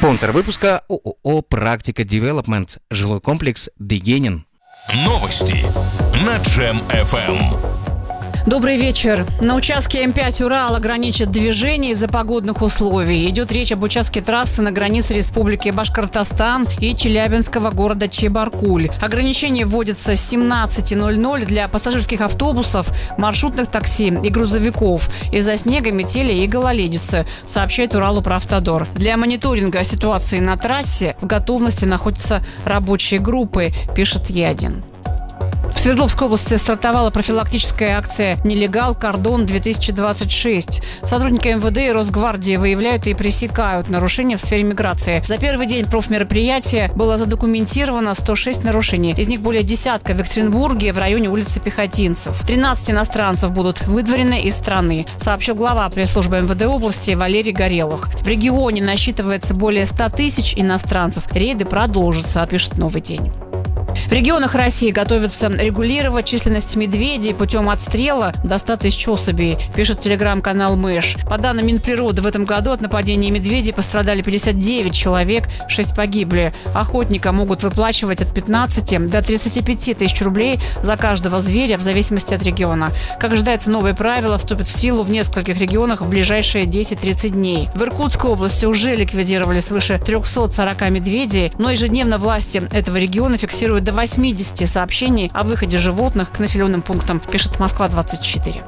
Спонсор выпуска ООО «Практика Девелопмент», жилой комплекс «Дегенин». Новости на Джем-ФМ. Добрый вечер. На участке М5 Урал ограничат движение из-за погодных условий. Идет речь об участке трассы на границе Республики Башкортостан и челябинского города Чебаркуль. Ограничение вводится с 17:00 для пассажирских автобусов, маршрутных такси и грузовиков из-за снега, метели и гололедицы, сообщает Уралуправтодор. Для мониторинга ситуации на трассе в готовности находятся рабочие группы, пишет Ядин. В Свердловской области стартовала профилактическая акция «Нелегал. Кордон-2026». Сотрудники МВД и Росгвардии выявляют и пресекают нарушения в сфере миграции. За первый день профмероприятия было задокументировано 106 нарушений. Из них более десятка в Екатеринбурге в районе улицы Пехотинцев. 13 иностранцев будут выдворены из страны, сообщил глава пресс-службы МВД области Валерий Горелых. В регионе насчитывается более 100 тысяч иностранцев. Рейды продолжатся, пишет «Новый день». В регионах России готовятся регулировать численность медведей путем отстрела до 100 тысяч особей, пишет телеграм-канал Мэш. По данным Минприроды, в этом году от нападения медведей пострадали 59 человек, 6 погибли. Охотникам могут выплачивать от 15 до 35 тысяч рублей за каждого зверя в зависимости от региона. Как ожидается, новые правила вступят в силу в нескольких регионах в ближайшие 10-30 дней. В Иркутской области уже ликвидировали свыше 340 медведей, но ежедневно власти этого региона фиксируют до 80 сообщений о выходе животных к населенным пунктам, пишет Москва-24.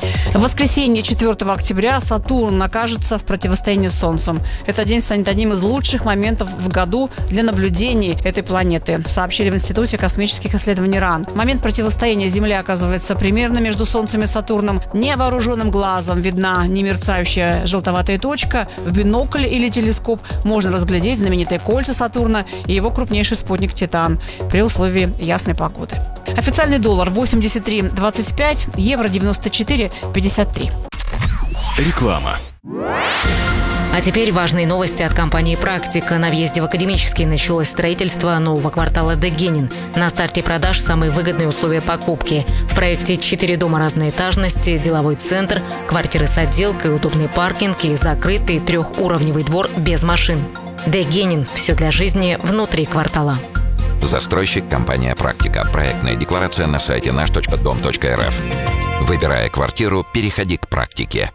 В воскресенье 4 октября Сатурн окажется в противостоянии с Солнцем. Этот день станет одним из лучших моментов в году для наблюдений этой планеты, сообщили в Институте космических исследований РАН. Момент противостояния Земли оказывается примерно между Солнцем и Сатурном. Невооруженным глазом видна немерцающая желтоватая точка. В бинокль или телескоп можно разглядеть знаменитые кольца Сатурна и его крупнейший спутник Титан при условии ясной погоды. Официальный доллар 83.25, евро 94.53. Реклама. А теперь важные новости от компании «Практика». На въезде в Академический началось строительство нового квартала «Дегенин». На старте продаж самые выгодные условия покупки. В проекте 4 дома разной этажности, деловой центр, квартиры с отделкой, удобный паркинг и закрытый трехуровневый двор без машин. «Дегенин» – все для жизни внутри квартала. Застройщик компания «Практика». Проектная декларация на сайте наш.дом.рф. Выбирая квартиру, переходи к «Практике».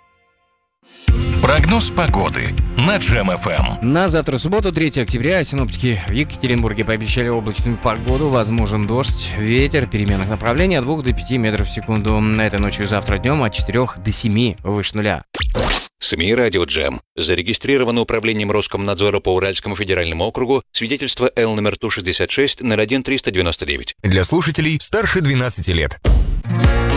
Прогноз погоды на Джем-ФМ. На завтра, субботу, 3 октября, синоптики в Екатеринбурге пообещали облачную погоду, возможен дождь, ветер переменных направлений от 2 до 5 метров в секунду. На этой ночью и завтра днем от 4 до 7 выше нуля. СМИ «Радио Джем». Зарегистрировано управлением Роскомнадзора по Уральскому федеральному округу свидетельство Л номер Ту-66 01-399. Для слушателей старше 12 лет.